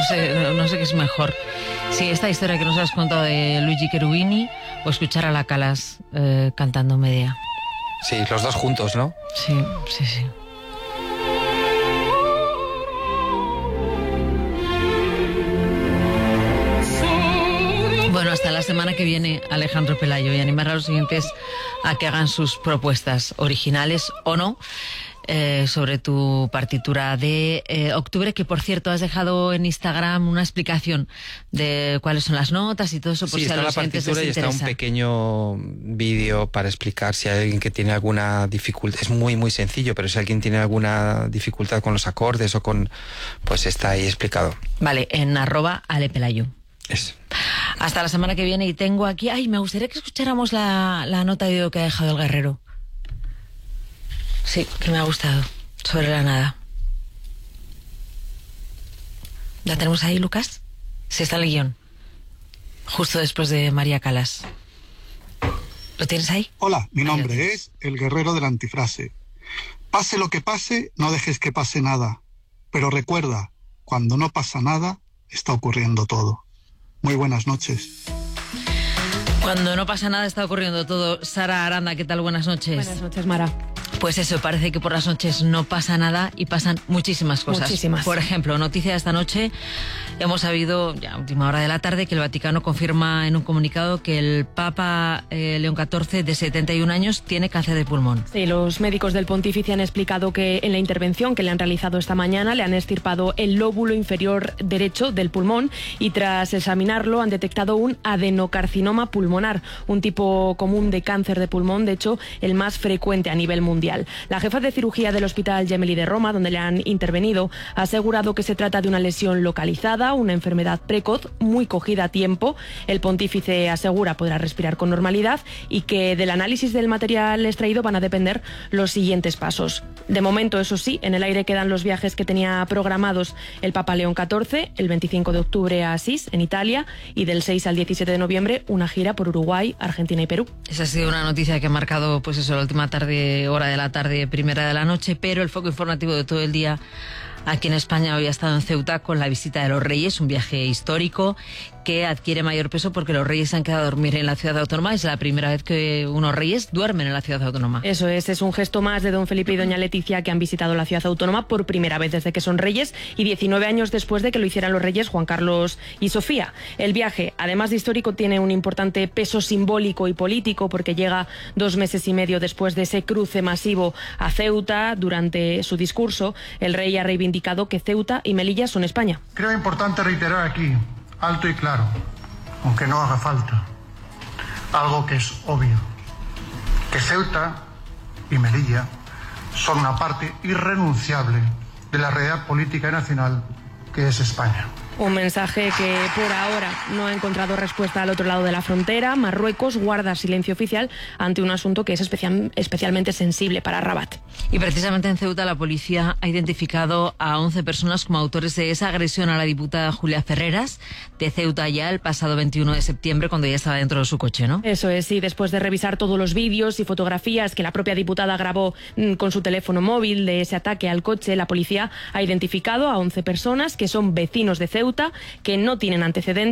sé qué es mejor. Si esta historia que nos has contado de Luigi Cherubini o escuchar a la Calas cantando Medea. Sí, los dos juntos, ¿no? Sí. Bueno, hasta la semana que viene, Alejandro Pelayo, y animar a los siguientes a que hagan sus propuestas originales o no sobre tu partitura de octubre, que por cierto has dejado en Instagram una explicación de cuáles son las notas y todo eso, por sí, si a los siguientes les interesa. Está un pequeño vídeo para explicar si hay alguien que tiene alguna dificultad. Es muy, muy sencillo, pero si alguien tiene alguna dificultad con los acordes o con... pues está ahí explicado. Vale, en @alepelayo. Eso. Hasta la semana que viene, y tengo aquí... Ay, me gustaría que escucháramos la nota de audio que ha dejado el Guerrero. Sí, que me ha gustado. Sobre la nada. ¿La tenemos ahí, Lucas? Sí, está el guión. Justo después de María Calas. ¿Lo tienes ahí? Hola, mi nombre es el Guerrero de la Antifrase. Pase lo que pase, no dejes que pase nada. Pero recuerda, cuando no pasa nada, está ocurriendo todo. Muy buenas noches. Cuando no pasa nada está ocurriendo todo. Sara Aranda, ¿qué tal? Buenas noches. Buenas noches, Mara. Pues eso, parece que por las noches no pasa nada y pasan muchísimas cosas. Muchísimas. Por ejemplo, noticia de esta noche, hemos sabido, ya a última hora de la tarde, que el Vaticano confirma en un comunicado que el Papa León XIV, de 71 años, tiene cáncer de pulmón. Sí, los médicos del Pontífice han explicado que en la intervención que le han realizado esta mañana le han extirpado el lóbulo inferior derecho del pulmón y tras examinarlo han detectado un adenocarcinoma pulmonar, un tipo común de cáncer de pulmón, de hecho, el más frecuente a nivel mundial. La jefa de cirugía del Hospital Gemelli de Roma, donde le han intervenido, ha asegurado que se trata de una lesión localizada, una enfermedad precoz, muy cogida a tiempo. El pontífice asegura podrá respirar con normalidad y que del análisis del material extraído van a depender los siguientes pasos. De momento, eso sí, en el aire quedan los viajes que tenía programados el Papa León XIV, el 25 de octubre a Asís, en Italia, y del 6 al 17 de noviembre una gira por Uruguay, Argentina y Perú. Esa ha sido una noticia que ha marcado, pues eso, la última tarde, hora de la tarde, primera de la noche, pero el foco informativo de todo el día aquí en España hoy ha estado en Ceuta con la visita de los Reyes, un viaje histórico que adquiere mayor peso porque los Reyes se han quedado a dormir en la ciudad autónoma. Es la primera vez que unos Reyes duermen en la ciudad autónoma. Eso es un gesto más de don Felipe y doña Leticia, que han visitado la ciudad autónoma por primera vez desde que son Reyes y 19 años después de que lo hicieran los Reyes Juan Carlos y Sofía. El viaje, además de histórico, tiene un importante peso simbólico y político porque llega 2 meses y medio después de ese cruce masivo a Ceuta. Durante su discurso, el rey ha reivindicado que Ceuta y Melilla son España. Creo importante reiterar aquí, alto y claro, aunque no haga falta, algo que es obvio, que Ceuta y Melilla son una parte irrenunciable de la realidad política y nacional que es España. Un mensaje que por ahora no ha encontrado respuesta al otro lado de la frontera. Marruecos guarda silencio oficial ante un asunto que es especialmente sensible para Rabat. Y precisamente en Ceuta la policía ha identificado a 11 personas como autores de esa agresión a la diputada Julia Ferreras de Ceuta ya el pasado 21 de septiembre cuando ella estaba dentro de su coche, ¿no? Eso es, sí, después de revisar todos los vídeos y fotografías que la propia diputada grabó con su teléfono móvil de ese ataque al coche, la policía ha identificado a 11 personas que son vecinos de Ceuta, que no tienen antecedentes